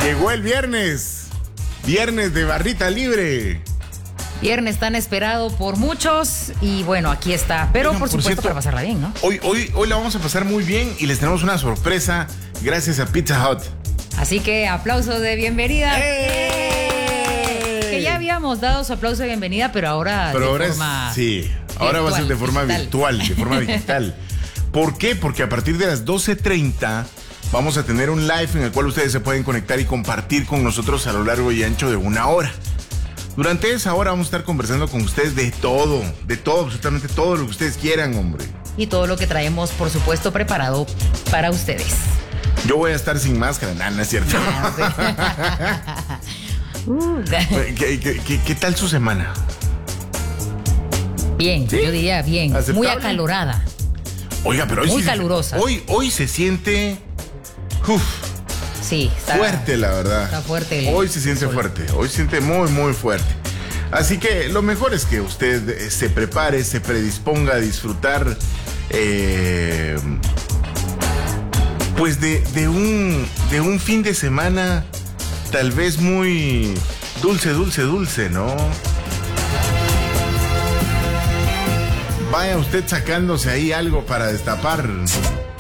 Llegó el viernes. Viernes de barrita libre. Viernes tan esperado por muchos y bueno, aquí está. Pero Oigan, por supuesto cierto, para pasarla bien, ¿no? Hoy la vamos a pasar muy bien y les tenemos una sorpresa gracias a Pizza Hut. Así que aplausos de bienvenida. Que ya habíamos dado su aplauso de bienvenida, pero ahora sí, ahora va a ser de forma digital. digital. ¿Por qué? Porque a partir de las 12:30 vamos a tener un live en el cual ustedes se pueden conectar y compartir con nosotros a lo largo y ancho de una hora. Durante esa hora vamos a estar conversando con ustedes de todo, absolutamente todo lo que ustedes quieran, hombre. Y todo lo que traemos, por supuesto, preparado para ustedes. Yo voy a estar sin máscara, no es cierto. ¿Qué tal su semana? Bien, ¿sí? Yo diría bien. ¿Aceptable? Muy acalorada. Oiga, pero hoy muy calurosa. Hoy se siente... Sí, está fuerte, la verdad. Está fuerte. Hoy se siente fuerte. Hoy se siente muy, muy fuerte. Así que lo mejor es que usted se prepare, se predisponga a disfrutar pues de un fin de semana tal vez muy dulce, ¿no? Vaya usted sacándose ahí algo para destapar.